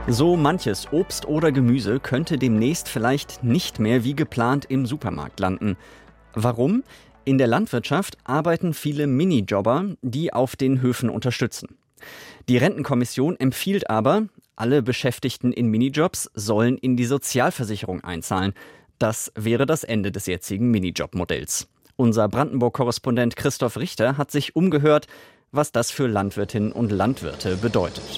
So manches Obst oder Gemüse könnte demnächst vielleicht nicht mehr wie geplant im Supermarkt landen. Warum? In der Landwirtschaft arbeiten viele Minijobber, die auf den Höfen unterstützen. Die Rentenkommission empfiehlt aber, alle Beschäftigten in Minijobs sollen in die Sozialversicherung einzahlen. Das wäre das Ende des jetzigen Minijob-Modells. Unser Brandenburg-Korrespondent Christoph Richter hat sich umgehört, was das für Landwirtinnen und Landwirte bedeutet.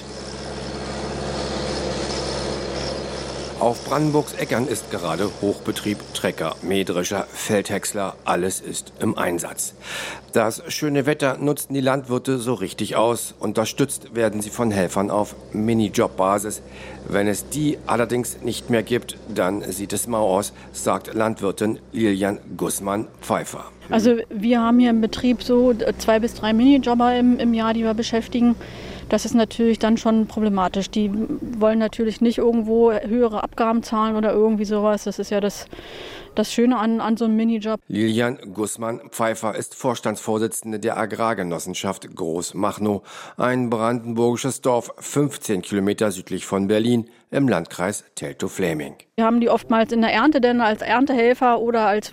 Auf Brandenburgs Äckern ist gerade Hochbetrieb. Trecker, Mähdrescher, Feldhäcksler, alles ist im Einsatz. Das schöne Wetter nutzen die Landwirte so richtig aus. Unterstützt werden sie von Helfern auf Minijob-Basis. Wenn es die allerdings nicht mehr gibt, dann sieht es mau aus, sagt Landwirtin Lilian Gussmann-Pfeiffer. Also wir haben hier im Betrieb so 2 bis 3 Minijobber im Jahr, die wir beschäftigen. Das ist natürlich dann schon problematisch. Die wollen natürlich nicht irgendwo höhere Abgaben zahlen oder irgendwie sowas. Das ist ja das Schöne an so einem Minijob. Lilian Gussmann-Pfeiffer ist Vorstandsvorsitzende der Agrargenossenschaft Großmachnow, ein brandenburgisches Dorf 15 Kilometer südlich von Berlin im Landkreis Teltow-Fläming. Wir haben die oftmals in der Ernte denn als Erntehelfer oder als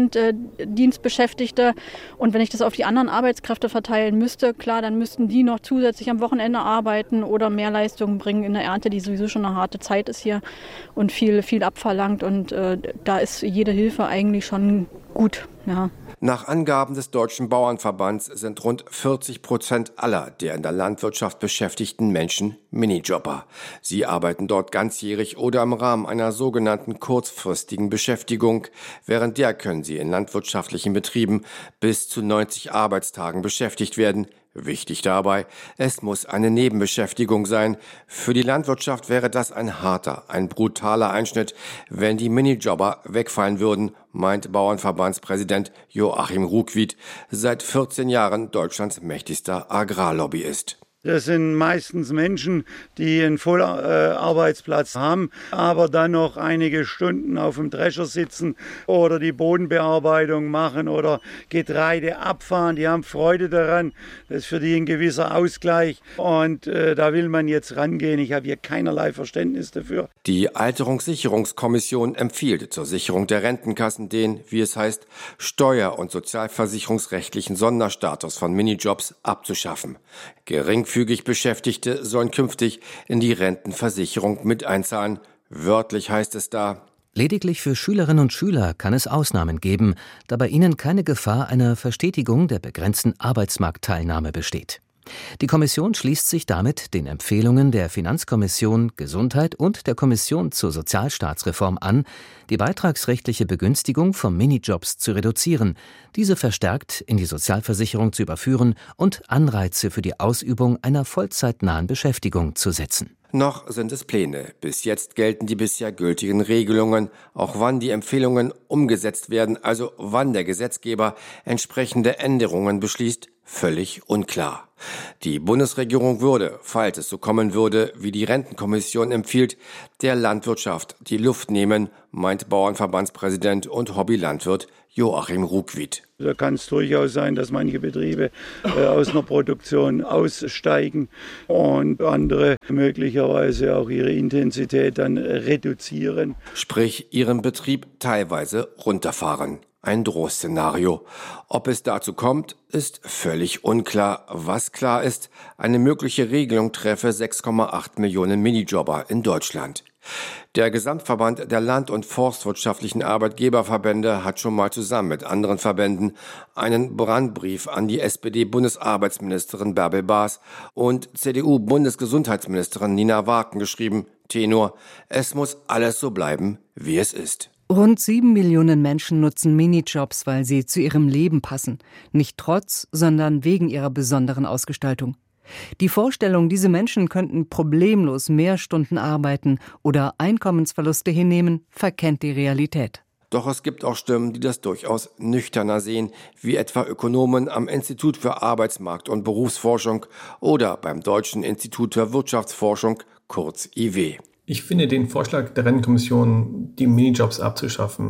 Wochenenddienstbeschäftigte. Und wenn ich das auf die anderen Arbeitskräfte verteilen müsste, klar, dann müssten die noch zusätzlich am Wochenende arbeiten oder mehr Leistungen bringen in der Ernte, die sowieso schon eine harte Zeit ist hier und viel abverlangt. Und da ist jede Hilfe eigentlich schon gut, ja. Nach Angaben des Deutschen Bauernverbands sind rund 40% aller der in der Landwirtschaft beschäftigten Menschen Minijobber. Sie arbeiten dort ganzjährig oder im Rahmen einer sogenannten kurzfristigen Beschäftigung. Während der können sie in landwirtschaftlichen Betrieben bis zu 90 Arbeitstagen beschäftigt werden. Wichtig dabei, es muss eine Nebenbeschäftigung sein. Für die Landwirtschaft wäre das ein harter, ein brutaler Einschnitt, wenn die Minijobber wegfallen würden, meint Bauernverbandspräsident Joachim Ruckwied, seit 14 Jahren Deutschlands mächtigster Agrarlobbyist. Das sind meistens Menschen, die einen Vollarbeitsplatz haben, aber dann noch einige Stunden auf dem Drescher sitzen oder die Bodenbearbeitung machen oder Getreide abfahren. Die haben Freude daran. Das ist für die ein gewisser Ausgleich. Und da will man jetzt rangehen. Ich habe hier keinerlei Verständnis dafür. Die Alterungssicherungskommission empfiehlt zur Sicherung der Rentenkassen den, wie es heißt, steuer- und sozialversicherungsrechtlichen Sonderstatus von Minijobs abzuschaffen. Geringfügig Beschäftigte sollen künftig in die Rentenversicherung mit einzahlen. Wörtlich heißt es da: Lediglich für Schülerinnen und Schüler kann es Ausnahmen geben, da bei ihnen keine Gefahr einer Verstetigung der begrenzten Arbeitsmarktteilnahme besteht. Die Kommission schließt sich damit den Empfehlungen der Finanzkommission Gesundheit und der Kommission zur Sozialstaatsreform an, die beitragsrechtliche Begünstigung von Minijobs zu reduzieren, diese verstärkt in die Sozialversicherung zu überführen und Anreize für die Ausübung einer vollzeitnahen Beschäftigung zu setzen. Noch sind es Pläne. Bis jetzt gelten die bisher gültigen Regelungen. Auch wann die Empfehlungen umgesetzt werden, also wann der Gesetzgeber entsprechende Änderungen beschließt, völlig unklar. Die Bundesregierung würde, falls es so kommen würde, wie die Rentenkommission empfiehlt, der Landwirtschaft die Luft nehmen, meint Bauernverbandspräsident und Hobbylandwirt Joachim Ruckwied. Da kann es durchaus sein, dass manche Betriebe aus einer Produktion aussteigen und andere möglicherweise auch ihre Intensität dann reduzieren. Sprich, ihren Betrieb teilweise runterfahren. Ein Drohszenario. Ob es dazu kommt, ist völlig unklar. Was klar ist, eine mögliche Regelung treffe 6,8 Millionen Minijobber in Deutschland. Der Gesamtverband der Land- und Forstwirtschaftlichen Arbeitgeberverbände hat schon mal zusammen mit anderen Verbänden einen Brandbrief an die SPD-Bundesarbeitsministerin Bärbel Baas und CDU-Bundesgesundheitsministerin Nina Waaken geschrieben. Tenor: Es muss alles so bleiben, wie es ist. Rund 7 Millionen Menschen nutzen Minijobs, weil sie zu ihrem Leben passen. Nicht trotz, sondern wegen ihrer besonderen Ausgestaltung. Die Vorstellung, diese Menschen könnten problemlos mehr Stunden arbeiten oder Einkommensverluste hinnehmen, verkennt die Realität. Doch es gibt auch Stimmen, die das durchaus nüchterner sehen, wie etwa Ökonomen am Institut für Arbeitsmarkt- und Berufsforschung oder beim Deutschen Institut für Wirtschaftsforschung, kurz IW. Ich finde den Vorschlag der Rentenkommission, die Minijobs abzuschaffen,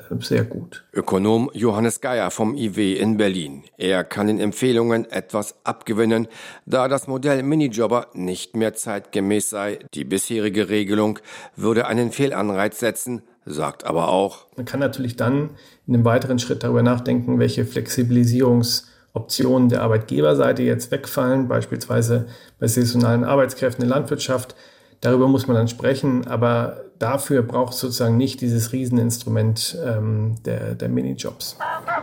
sehr gut. Ökonom Johannes Geier vom IW in Berlin. Er kann den Empfehlungen etwas abgewinnen, da das Modell Minijobber nicht mehr zeitgemäß sei. Die bisherige Regelung würde einen Fehlanreiz setzen, sagt aber auch: Man kann natürlich dann in einem weiteren Schritt darüber nachdenken, welche Flexibilisierungsoptionen der Arbeitgeberseite jetzt wegfallen, beispielsweise bei saisonalen Arbeitskräften in der Landwirtschaft. Darüber muss man dann sprechen, aber dafür braucht es sozusagen nicht dieses Rieseninstrument der Minijobs.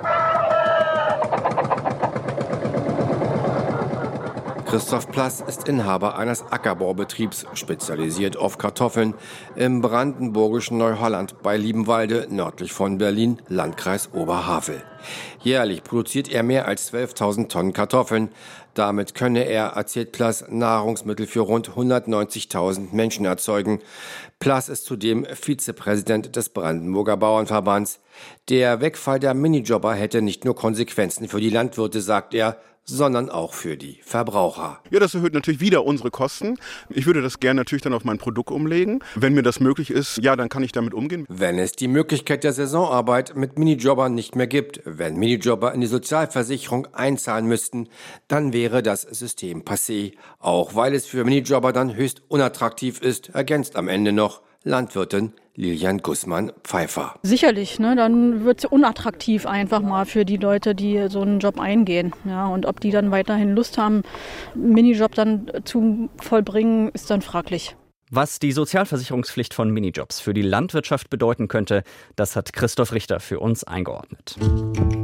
Christoph Plass ist Inhaber eines Ackerbaubetriebs, spezialisiert auf Kartoffeln, im brandenburgischen Neuholland bei Liebenwalde, nördlich von Berlin, Landkreis Oberhavel. Jährlich produziert er mehr als 12.000 Tonnen Kartoffeln. Damit könne er, erzählt Plass, Nahrungsmittel für rund 190.000 Menschen erzeugen. Plass ist zudem Vizepräsident des Brandenburger Bauernverbands. Der Wegfall der Minijobber hätte nicht nur Konsequenzen für die Landwirte, sagt er, sondern auch für die Verbraucher. Ja, das erhöht natürlich wieder unsere Kosten. Ich würde das gerne natürlich dann auf mein Produkt umlegen. Wenn mir das möglich ist, ja, dann kann ich damit umgehen. Wenn es die Möglichkeit der Saisonarbeit mit Minijobbern nicht mehr gibt, wenn Minijobber in die Sozialversicherung einzahlen müssten, dann wäre das System passé. Auch weil es für Minijobber dann höchst unattraktiv ist, ergänzt am Ende noch Landwirtin Lilian Gussmann-Pfeiffer. Sicherlich, ne, dann wird es unattraktiv einfach mal für die Leute, die so einen Job eingehen. Ja, und ob die dann weiterhin Lust haben, einen Minijob dann zu vollbringen, ist dann fraglich. Was die Sozialversicherungspflicht von Minijobs für die Landwirtschaft bedeuten könnte, das hat Christoph Richter für uns eingeordnet.